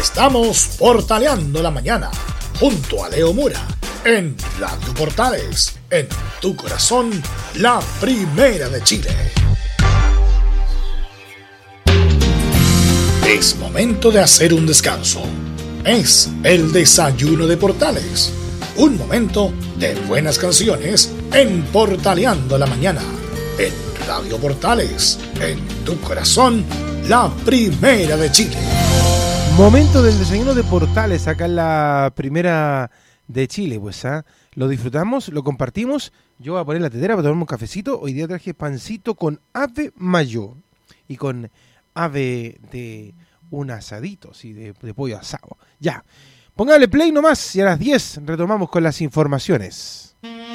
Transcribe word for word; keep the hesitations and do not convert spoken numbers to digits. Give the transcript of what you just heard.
Estamos portaleando la mañana junto a Leo Mura en Radio Portales, en tu corazón, la primera de Chile. Es momento de hacer un descanso. Es el desayuno de Portales. Un momento de buenas canciones en Portaleando la mañana. En Radio Portales, en tu corazón, la primera de Chile. Momento del desayuno de Portales, acá en la primera de Chile, pues, ¿ah? Lo disfrutamos, lo compartimos. Yo voy a poner la tetera para tomar un cafecito. Hoy día traje pancito con ave mayo y con ave de un asadito, sí, de, de pollo asado. Ya, póngale play nomás y a las diez retomamos con las informaciones.